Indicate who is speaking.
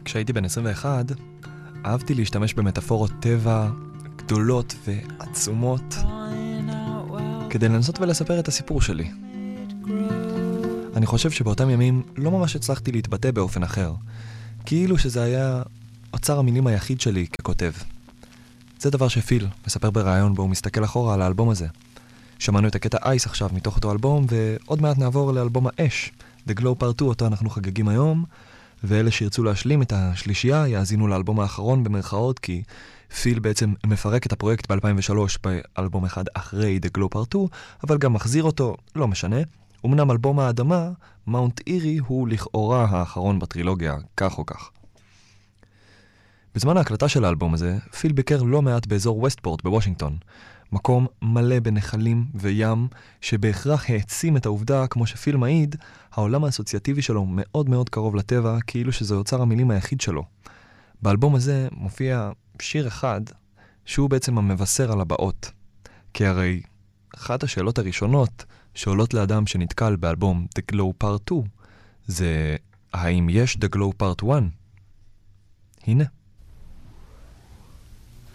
Speaker 1: כשהייתי בן 21, אהבתי להשתמש במטאפורות טבע גדולות ועצומות כדי לנסות ולספר את הסיפור שלי. אני חושב שבאותם ימים לא ממש הצלחתי להתבטא באופן אחר, כאילו שזה היה אוצר המילים היחיד שלי ככותב. זה דבר שפיל מספר ברעיון בו הוא מסתכל אחורה על האלבום הזה. שמענו את הקטע אייס עכשיו מתוך אותו אלבום, ועוד מעט נעבור לאלבום האש, The Glow Part 2, אותו אנחנו חגגים היום, ואלה שירצו להשלים את השלישייה יאזינו לאלבום האחרון במרכאות, כי פיל בעצם מפרק את הפרויקט ב-2003 באלבום אחד אחרי The Glow Part 2, אבל גם מחזיר אותו, לא משנה. אמנם אלבום האדמה, מאונט אירי, הוא לכאורה האחרון בטרילוגיה, כך או כך. בזמן ההקלטה של האלבום הזה, פיל ביקר לא מעט באזור ווסטפורט בוושינגטון, מקום מלא בנחלים וים, שבהכרח העצים את העובדה, כמו שפיל מעיד, העולם האסוציאטיבי שלו מאוד מאוד קרוב לטבע, כאילו שזה אוצר המילים היחיד שלו. באלבום הזה מופיע שיר אחד, שהוא בעצם המבשר על הבאות. כי הרי אחת השאלות הראשונות שעולות לאדם שנתקל באלבום The Glow Part 2, זה האם יש The Glow Part 1? הנה.